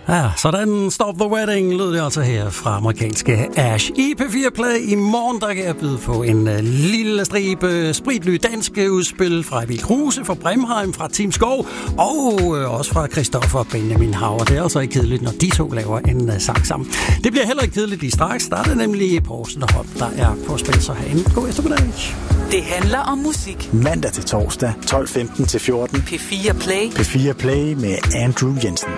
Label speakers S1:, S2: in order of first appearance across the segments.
S1: Ja, sådan Stop the Wedding lød det altså her fra amerikanske Ash. I P4 Play i morgen, der kan jeg byde på en lille stribe spritly danske udspil fra Emil Kruse, fra Bremheim, fra Team Skov og også fra Christoffer og Benjamin Hauer. Det er altså ikke kedeligt, når de to laver en sang sammen. Det bliver heller ikke kedeligt lige straks. Der er det nemlig Poulsen og Holm, der er på spil, så have en god eftermiddag.
S2: Det handler om musik.
S3: Mandag til torsdag, 12:15 til 14.
S2: P4 Play.
S3: P4 Play med Andrew Jensen.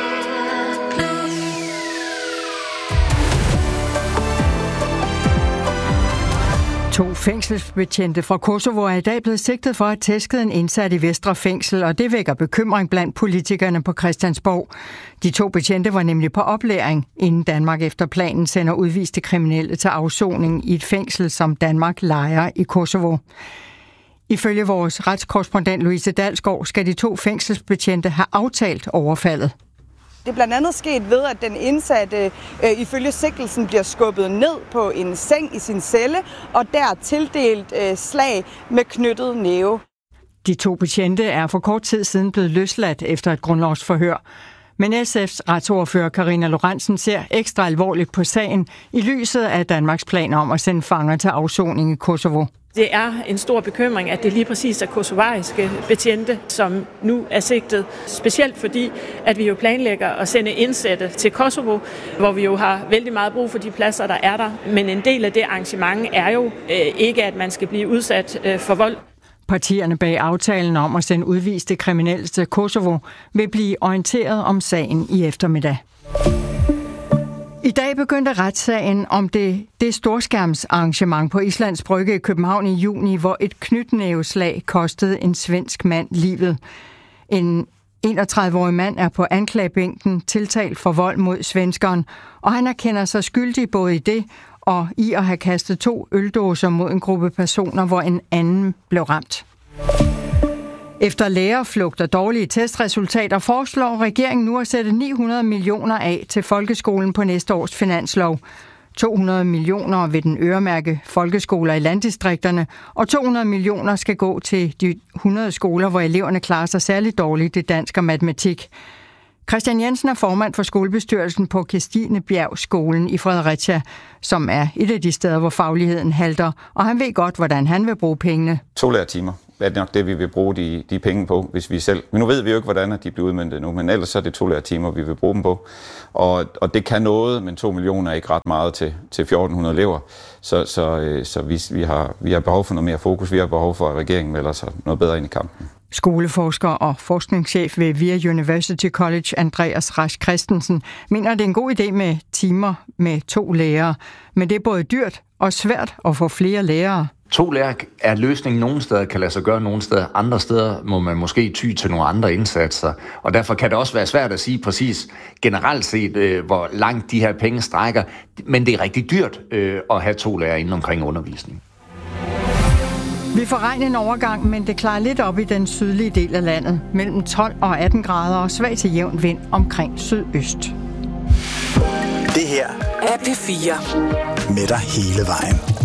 S4: To fængselsbetjente fra Kosovo er i dag blevet sigtet for at have tæsket en indsat i Vestre Fængsel, og det vækker bekymring blandt politikerne på Christiansborg. De to betjente var nemlig på oplæring, inden Danmark efter planen sender udviste kriminelle til afsoning i et fængsel, som Danmark lejer i Kosovo. Ifølge vores retskorrespondent Louise Dalsgaard skal de to fængselsbetjente have aftalt overfaldet.
S5: Det er blandt andet sket ved, at den indsatte ifølge sigtelsen bliver skubbet ned på en seng i sin celle, og der tildelt slag med knyttet næve.
S4: De to betjente er for kort tid siden blevet løsladt efter et grundlovsforhør. Men SF's retsordfører Karina Lorentzen ser ekstra alvorligt på sagen i lyset af Danmarks planer om at sende fanger til afsoning i Kosovo.
S6: Det er en stor bekymring, at det lige præcis er kosovariske betjente, som nu er sigtet. Specielt fordi, at vi jo planlægger at sende indsatte til Kosovo, hvor vi jo har vældig meget brug for de pladser, der er der. Men en del af det arrangement er jo ikke, at man skal blive udsat for vold.
S4: Partierne bag aftalen om at sende udviste kriminelle til Kosovo vil blive orienteret om sagen i eftermiddag. I dag begyndte retssagen om det storskærmsarrangement på Islands Brygge i København i juni, hvor et knytnæveslag kostede en svensk mand livet. En 31-årig mand er på anklagebænken tiltalt for vold mod svenskeren, og han erkender sig skyldig både i det og i at have kastet 2 øldåser mod en gruppe personer, hvor en anden blev ramt. Efter lærerflugt og dårlige testresultater foreslår regeringen nu at sætte 900 millioner af til folkeskolen på næste års finanslov. 200 millioner vil den øremærke folkeskoler i landdistrikterne, og 200 millioner skal gå til de 100 skoler, hvor eleverne klarer sig særligt dårligt i dansk og matematik. Christian Jensen er formand for skolebestyrelsen på Kristinebjergskolen i Fredericia, som er et af de steder, hvor fagligheden halter, og han ved godt, hvordan han vil bruge pengene.
S7: 2 lærertimer er nok det, vi vil bruge de penge på, hvis vi selv... Men nu ved vi jo ikke, hvordan de bliver udmøntet nu, men ellers så er det 2 lærertimer, vi vil bruge dem på. Og det kan noget, men 2 millioner er ikke ret meget til 1.400 elever. Så vi har behov for noget mere fokus. Vi har behov for, at regeringen melder sig noget bedre ind i kampen.
S4: Skoleforsker og forskningschef ved VIA University College, Andreas Rasch Christensen, mener, det er en god idé med timer med 2 lærere. Men det er både dyrt og svært at få flere lærere.
S8: 2 lærere er løsningen nogle steder, kan lade sig gøre nogle steder. Andre steder må man måske ty til nogle andre indsatser. Og derfor kan det også være svært at sige præcis generelt set, hvor langt de her penge strækker. Men det er rigtig dyrt at have 2 lærere inden omkring undervisning.
S4: Vi får regn en overgang, men det klarer lidt op i den sydlige del af landet. Mellem 12 og 18 grader og svag til jævn vind omkring sydøst.
S3: Det her
S2: er P4.
S3: Med dig hele vejen.